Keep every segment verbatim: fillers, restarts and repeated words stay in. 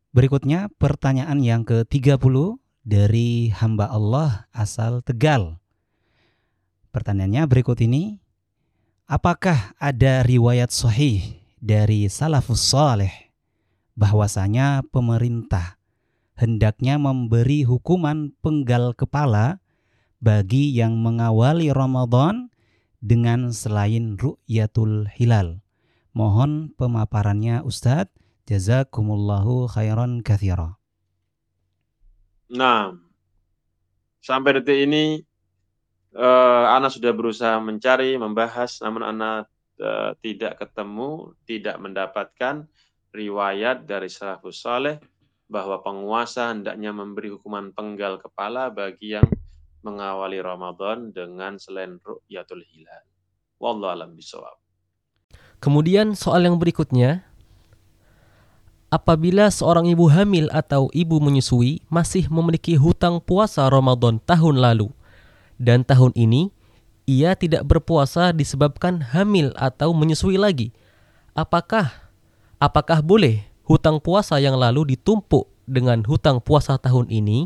Berikutnya pertanyaan yang ke tiga puluh dari hamba Allah asal Tegal. Pertanyaannya berikut ini. Apakah ada riwayat sahih dari salafus saleh bahwasanya pemerintah hendaknya memberi hukuman penggal kepala bagi yang mengawali Ramadan dengan selain ru'yatul hilal? Mohon pemaparannya Ustadz. Jazakumullahu khairan katsira. Nah, sampai detik ini uh, Ana sudah berusaha mencari, membahas, namun Ana uh, tidak ketemu, tidak mendapatkan riwayat dari salafus saleh bahwa penguasa hendaknya memberi hukuman penggal kepala bagi yang mengawali Ramadan dengan selain ru'yatul hilal. Wallahu a'lam bishawab. Kemudian soal yang berikutnya, apabila seorang ibu hamil atau ibu menyusui masih memiliki hutang puasa Ramadan tahun lalu dan tahun ini ia tidak berpuasa disebabkan hamil atau menyusui lagi, apakah apakah boleh hutang puasa yang lalu ditumpuk dengan hutang puasa tahun ini?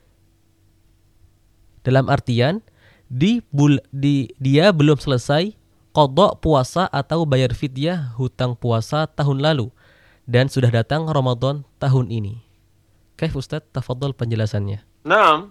Dalam artian di, bul, di dia belum selesai qadha puasa atau bayar fidyah hutang puasa tahun lalu dan sudah datang Ramadan tahun ini. Kaif Ustaz, tafadhol penjelasannya. Naam.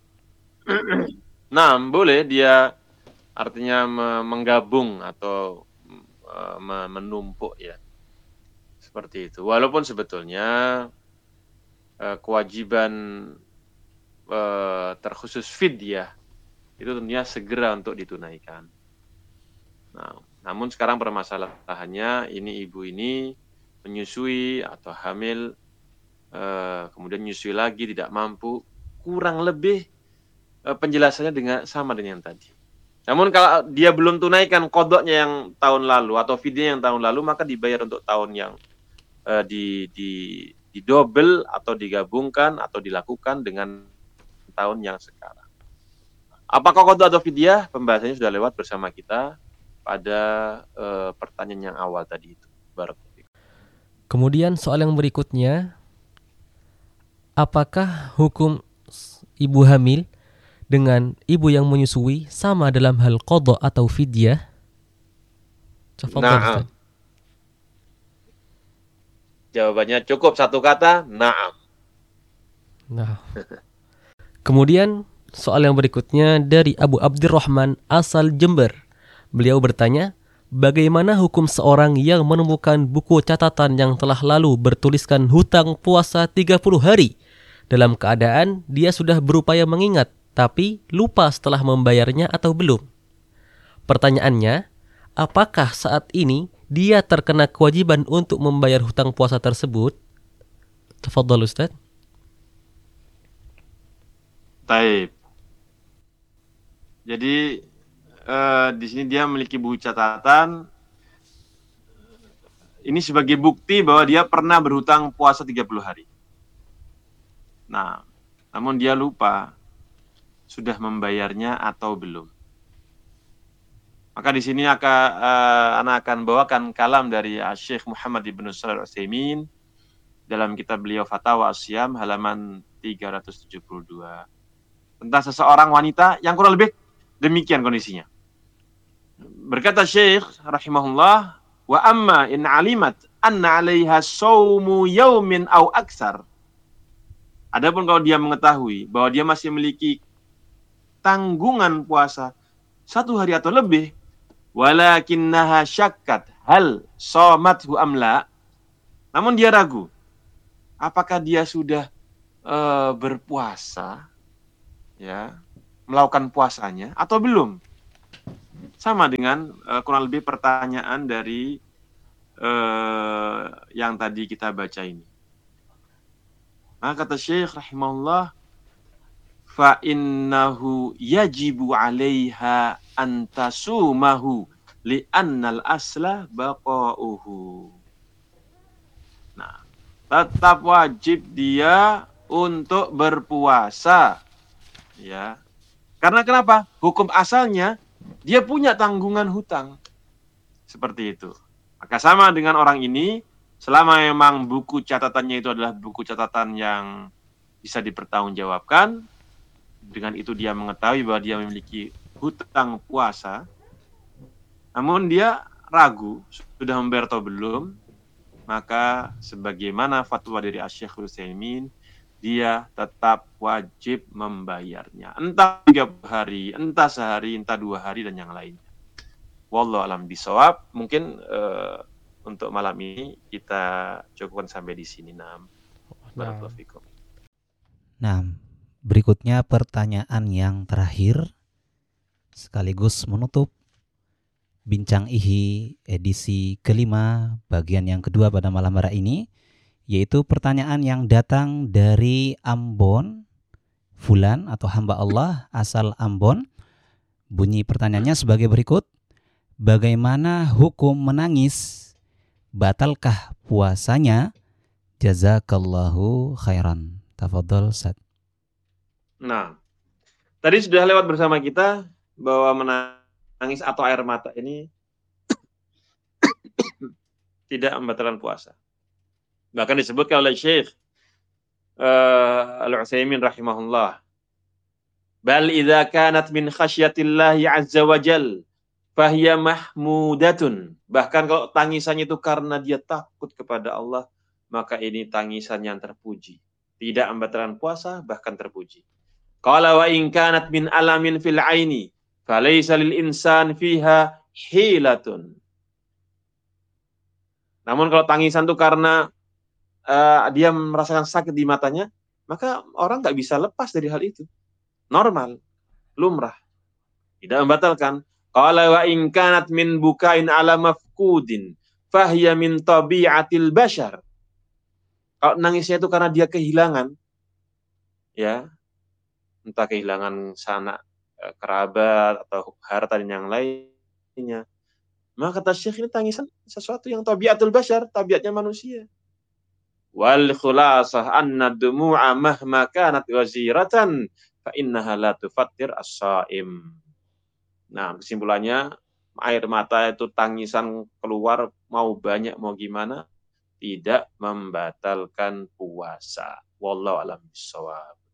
Naam, boleh dia artinya menggabung atau menumpuk ya. Seperti itu. Walaupun sebetulnya kewajiban terkhusus fidyah itu tentunya segera untuk ditunaikan. Nah, namun sekarang permasalahannya ini ibu ini menyusui atau hamil, uh, kemudian menyusui lagi tidak mampu, kurang lebih uh, penjelasannya dengan sama dengan yang tadi. Namun kalau dia belum tunaikan qadhanya yang tahun lalu atau fidyah yang tahun lalu, maka dibayar untuk tahun yang uh, di di didobel atau digabungkan atau dilakukan dengan tahun yang sekarang. Apakah qadha atau fidyah? Pembahasannya sudah lewat bersama kita pada uh, pertanyaan yang awal tadi itu. Barakallahu. Kemudian soal yang berikutnya, apakah hukum ibu hamil dengan ibu yang menyusui sama dalam hal qadha atau fidyah? Naam. Jawabannya cukup satu kata, naam. Nah. Kemudian soal yang berikutnya dari Abu Abdurrahman asal Jember. Beliau bertanya, bagaimana hukum seorang yang menemukan buku catatan yang telah lalu bertuliskan hutang puasa tiga puluh hari dalam keadaan dia sudah berupaya mengingat tapi lupa setelah membayarnya atau belum? Pertanyaannya, apakah saat ini dia terkena kewajiban untuk membayar hutang puasa tersebut? Tafadhal Ustaz. Taib. Jadi Uh, di sini dia memiliki buku catatan. Ini sebagai bukti bahwa dia pernah berhutang puasa tiga puluh hari. Nah, namun dia lupa sudah membayarnya atau belum. Maka di sini akan uh, anak akan bawakan kalam dari Syekh Muhammad ibn Shalih Al-Utsaimin dalam kitab beliau Fatawa As-Siyam halaman tiga ratus tujuh puluh dua tentang seseorang wanita yang kurang lebih demikian kondisinya. Berkata Syekh rahimahullah, wa amma in alimat anna 'alaiha shaumu yaumin aw aksar. Adapun kalau dia mengetahui bahwa dia masih memiliki tanggungan puasa satu hari atau lebih, walakinnaha syakkat hal shamathu amla. Namun dia ragu apakah dia sudah uh, berpuasa ya, melakukan puasanya atau belum. Sama dengan uh, kurang lebih pertanyaan dari uh, yang tadi kita baca ini. Maka kata Syekh rahimahullah, fa innahu yajibu 'alaiha an tasumahu li'annal asla baqa'uhu. Nah, tetap wajib dia untuk berpuasa. Ya. Karena kenapa? Hukum asalnya dia punya tanggungan hutang. Seperti itu. Maka sama dengan orang ini, selama memang buku catatannya itu adalah buku catatan yang bisa dipertanggungjawabkan, dengan itu dia mengetahui bahwa dia memiliki hutang puasa, namun dia ragu sudah membayar atau belum, maka sebagaimana fatwa dari Asy-Syaikh Utsaimin, dia tetap wajib membayarnya. Entah tiga hari, entah sehari, entah dua hari, dan yang lainnya. Wallahu a'lam bishawab. Mungkin uh, untuk malam ini kita cukupkan sampai di sini. Nam. Barakallahu fikum. Nah, berikutnya pertanyaan yang terakhir sekaligus menutup Bincang I H I edisi kelima bagian yang kedua pada malam hari ini, yaitu pertanyaan yang datang dari Ambon, Fulan atau hamba Allah asal Ambon. Bunyi pertanyaannya sebagai berikut: bagaimana hukum menangis? Batalkah puasanya? Jazakallahu khairan. Tafadhol Ustaz. Nah, tadi sudah lewat bersama kita bahwa menangis atau air mata ini tidak membatalkan puasa. Bahkan disebutkan oleh Syekh uh, Al-Utsaimin rahimahullah, bal idza kanat min khasyatillahi azza wa jal fahiya mahmudatun. Bahkan kalau tangisannya itu karena dia takut kepada Allah, maka ini tangisan yang terpuji. Tidak membatalkan puasa, bahkan terpuji. Qala wa in kanat min alamin fil aini falaysa lil insan fiha hilatun. Namun kalau tangisan itu karena uh, dia merasakan sakit di matanya, maka orang nggak bisa lepas dari hal itu. Normal, lumrah, tidak membatalkan. Qala wa in kanat min bukain ala mafkudin fahiya min tabi'atil bashar. Kalau nangisnya itu karena dia kehilangan, ya, entah kehilangan sanak kerabat atau harta dan yang lainnya, maka kata Syekh ini tangisan sesuatu yang tabiatul bashar, tabiatnya manusia. Wal khulasah anna dumu'a mahma kanat ghaziratan fa innaha la tufattir as-shaim. Nah, kesimpulannya, air mata itu tangisan keluar mau banyak mau gimana tidak membatalkan puasa. Wallahu a'lam bishawab.